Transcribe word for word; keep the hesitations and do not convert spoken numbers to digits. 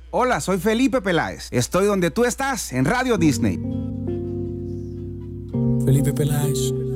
Hola, soy Felipe Peláez. Estoy donde tú estás, en Radio Disney. Felipe Peláez.